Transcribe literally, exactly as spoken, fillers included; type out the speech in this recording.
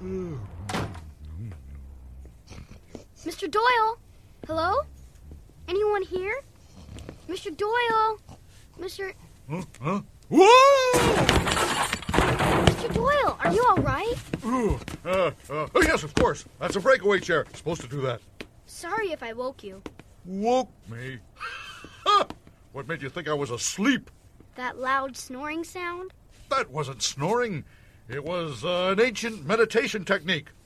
Mister Doyle? Hello? Anyone here? Mister Doyle? Mister Huh? Huh? Whoa! Mister Doyle, are you all right? Ooh, uh, uh, oh, yes, of course. That's a breakaway chair. It's supposed to do that. Sorry if I woke you. Woke me? Ha! What made you think I was asleep? That loud snoring sound? That wasn't snoring. It was uh, an ancient meditation technique.